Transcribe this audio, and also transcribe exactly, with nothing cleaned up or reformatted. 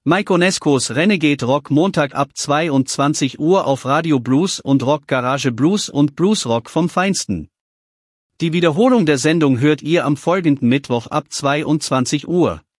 Mike Onescos Renegade Rock Montag ab zweiundzwanzig Uhr auf Radio Blues und Rock Garage Blues und Bluesrock vom Feinsten. Die Wiederholung der Sendung hört ihr am folgenden Mittwoch ab zweiundzwanzig Uhr.